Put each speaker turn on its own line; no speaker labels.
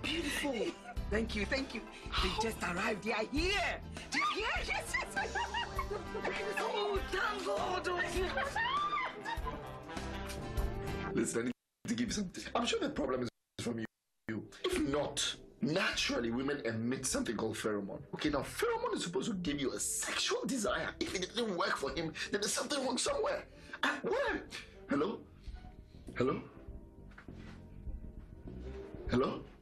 beautiful. Thank you, thank you. They just arrived. They are here. They are here. Yes, yes. Oh, thank God.
Listen, I need to give you something. I'm sure the problem is from you. If not, naturally women emit something called pheromone. Okay, now pheromone is supposed to give you a sexual desire. If it didn't work for him, then there's something wrong somewhere. Where? Hello? Hello? Hello?